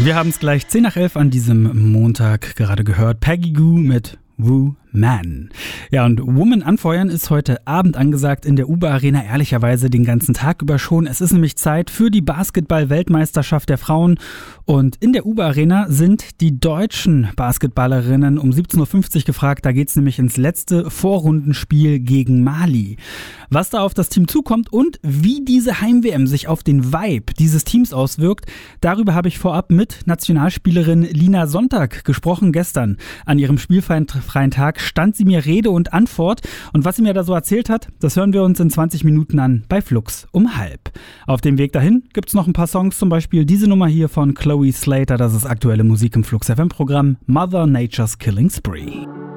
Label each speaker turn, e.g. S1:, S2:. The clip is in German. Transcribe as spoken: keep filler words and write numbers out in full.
S1: Wir haben es gleich zehn nach elf an diesem Montag gerade gehört. Peggy Gou mit Woo Man. Ja, und Woman anfeuern ist heute Abend angesagt in der U B A Arena, ehrlicherweise den ganzen Tag über schon. Es ist nämlich Zeit für die Basketball-Weltmeisterschaft der Frauen. Und in der U B A Arena sind die deutschen Basketballerinnen um siebzehn Uhr fünfzig gefragt. Da geht's nämlich ins letzte Vorrundenspiel gegen Mali. Was da auf das Team zukommt und wie diese Heim-W M sich auf den Vibe dieses Teams auswirkt, darüber habe ich vorab mit Nationalspielerin Lina Sonntag gesprochen. Gestern an ihrem spielfreien Tag stand sie mir Rede und Antwort. Und was sie mir da so erzählt hat, das hören wir uns in zwanzig Minuten an bei Flux um halb. Auf dem Weg dahin gibt's noch ein paar Songs, zum Beispiel diese Nummer hier von Chloe Slater. Das ist aktuelle Musik im Flux F M-Programm Mother Nature's Killing Spree.